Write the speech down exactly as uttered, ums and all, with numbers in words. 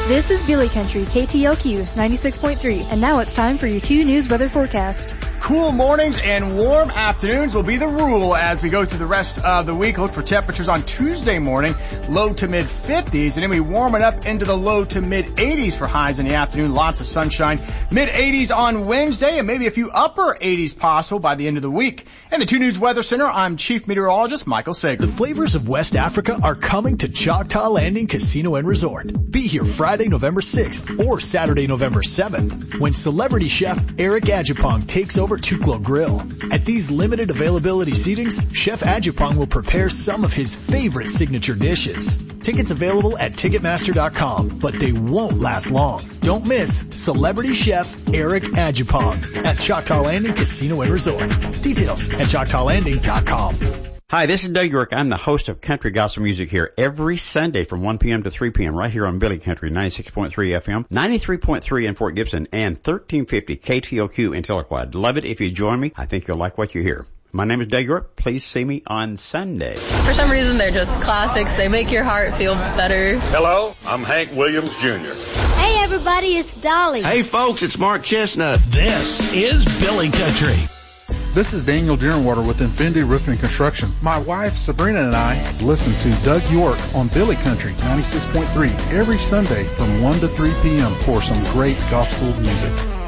This is Billy Country, K T L Q ninety-six point three, and now it's time for your two news weather forecast. Cool mornings and warm afternoons will be the rule as we go through the rest of the week. Look for temperatures on Tuesday morning, low to mid fifties, and then we warm it up into the low to mid eighties for highs in the afternoon. Lots of sunshine. mid eighties on Wednesday, and maybe a few upper eighties possible by the end of the week. And the two News Weather Center, I'm Chief Meteorologist Michael Sager. The flavors of West Africa are coming to Choctaw Landing Casino and Resort. Be here Friday, November sixth or Saturday, November seventh when celebrity chef Eric Adjupong takes over Tuklo Grill. At these limited availability seatings, Chef Adjupong will prepare some of his favorite signature dishes. Tickets available at Ticketmaster dot com, but they won't last long. Don't miss Celebrity Chef Eric Adjupong at Choctaw Landing Casino and Resort. Details at Choctaw Landing dot com. Hi, this is Doug York. I'm the host of Country Gospel Music here every Sunday from one p.m. to three p.m. right here on Billy Country, ninety-six point three F M, ninety-three point three in Fort Gibson, and thirteen fifty K T L Q in Tahlequah. I'd love it if you join me. I think you'll like what you hear. My name is Doug York. Please see me on Sunday. For some reason, they're just classics. They make your heart feel better. Hello, I'm Hank Williams Junior Hey, everybody, it's Dolly. Hey, folks, it's Mark Chestnut. This is Billy Country. This is Daniel Derenwater with Infinity Roofing and Construction. My wife, Sabrina, and I listen to Doug York on Billy Country ninety-six point three every Sunday from one to three p.m. for some great gospel music.